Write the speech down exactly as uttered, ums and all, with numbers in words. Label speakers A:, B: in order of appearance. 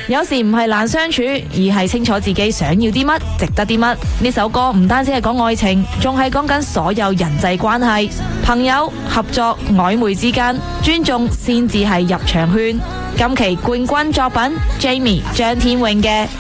A: 有時唔係難相處，而係清楚自己想要啲乜，值得啲乜。呢首歌唔單止係講愛情，仲係講緊所有人際關係、朋友、合作、曖昧之間，尊重先至係入場券。今期冠軍作品 Jamie 張天穎嘅